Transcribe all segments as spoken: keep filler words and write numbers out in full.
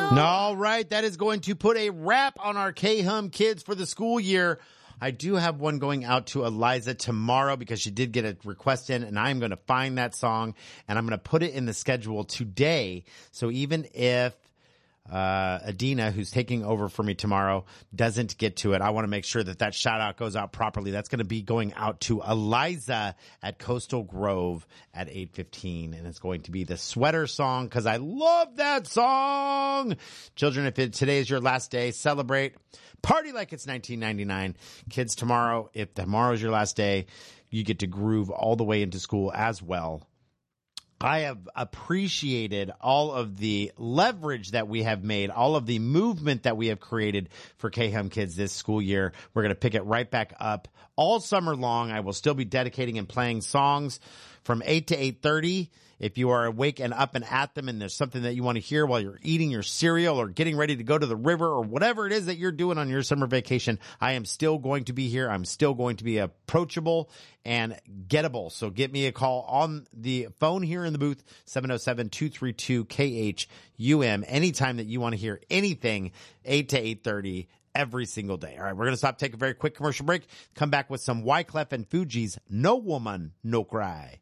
All right, that is going to put a wrap on our K-Hum Kids for the school year. I do have one going out to Eliza tomorrow because she did get a request in, and I'm going to find that song, and I'm going to put it in the schedule today. So even if uh Adina, who's taking over for me tomorrow, doesn't get to it, I want to make sure that that shout out goes out properly. That's going to be going out to Eliza at Coastal Grove at eight fifteen, and it's going to be the Sweater Song because I love that song. Children, if it, today is your last day, celebrate, party like it's nineteen ninety-nine. Kids, tomorrow, if tomorrow is your last day, you get to groove all the way into school as well. I have appreciated all of the leverage that we have made, all of the movement that we have created for K-Hum Kids this school year. We're going to pick it right back up all summer long. I will still be dedicating and playing songs from eight to eight thirty. If you are awake and up and at them and there's something that you want to hear while you're eating your cereal or getting ready to go to the river or whatever it is that you're doing on your summer vacation, I am still going to be here. I'm still going to be approachable and gettable. So give me a call on the phone here in the booth, seven oh seven, two three two, K H U M, anytime that you want to hear anything, eight to eight thirty. Every single day. All right, we're going to stop, take a very quick commercial break, come back with some Wyclef and Fugees' No Woman, No Cry.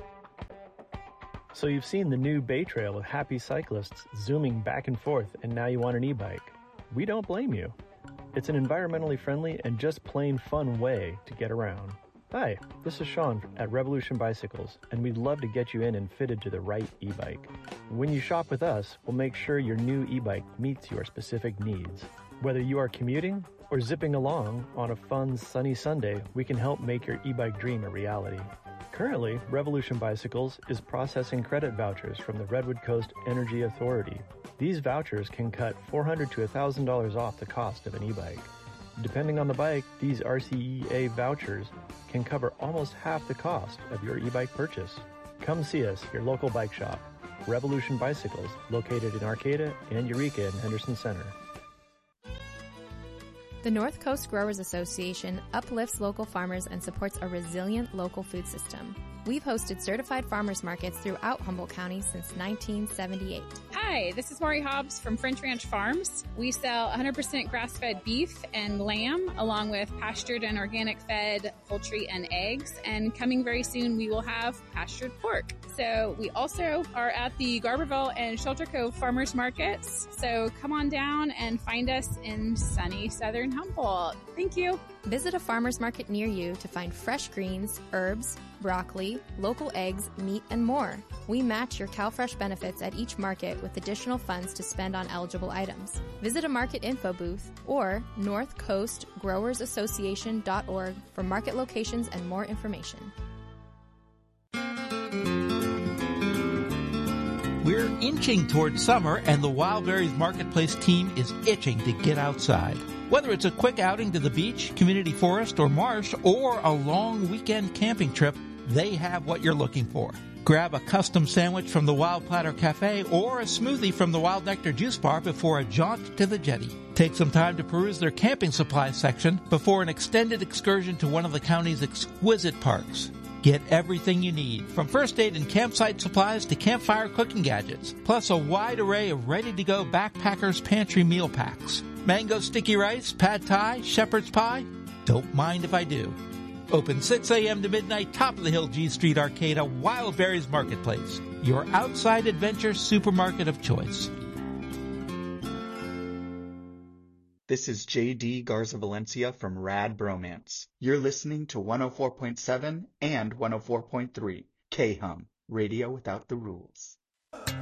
So you've seen the new Bay Trail with happy cyclists zooming back and forth, and now you want an e-bike. We don't blame you. It's an environmentally friendly and just plain fun way to get around. Hi, this is Sean at Revolution Bicycles, and we'd love to get you in and fitted to the right e-bike. When you shop with us, we'll make sure your new e-bike meets your specific needs. Whether you are commuting or zipping along on a fun, sunny Sunday, we can help make your e-bike dream a reality. Currently, Revolution Bicycles is processing credit vouchers from the Redwood Coast Energy Authority. These vouchers can cut four hundred dollars to one thousand dollars off the cost of an e-bike. Depending on the bike, these R C E A vouchers can cover almost half the cost of your e-bike purchase. Come see us, your local bike shop, Revolution Bicycles, located in Arcata and Eureka in Henderson Center. The North Coast Growers Association uplifts local farmers and supports a resilient local food system. We've hosted certified farmers markets throughout Humboldt County since nineteen seventy-eight. Hi, this is Maury Hobbs from French Ranch Farms. We sell one hundred percent grass-fed beef and lamb, along with pastured and organic-fed poultry and eggs. And coming very soon, we will have pastured pork. So we also are at the Garberville and Shelter Cove Farmers Markets. So come on down and find us in sunny Southern Humboldt. Thank you. Visit a farmer's market near you to find fresh greens, herbs, broccoli, local eggs, meat, and more. We match your CalFresh benefits at each market with additional funds to spend on eligible items. Visit a market info booth or north coast growers association dot org for market locations and more information. We're inching towards summer, and the Wild Berries Marketplace team is itching to get outside. Whether it's a quick outing to the beach, community forest, or marsh, or a long weekend camping trip, they have what you're looking for. Grab a custom sandwich from the Wild Platter Cafe or a smoothie from the Wild Nectar Juice Bar before a jaunt to the jetty. Take some time to peruse their camping supplies section before an extended excursion to one of the county's exquisite parks. Get everything you need, from first aid and campsite supplies to campfire cooking gadgets, plus a wide array of ready-to-go Backpackers Pantry meal packs. Mango sticky rice, pad thai, shepherd's pie? Don't mind if I do. Open six a.m. to midnight, top of the hill G Street Arcata, Wild Berries Marketplace, your outside adventure supermarket of choice. This is J D Garza Valencia from Rad Bromance. You're listening to one oh four point seven and one oh four point three K-Hum, radio without the rules.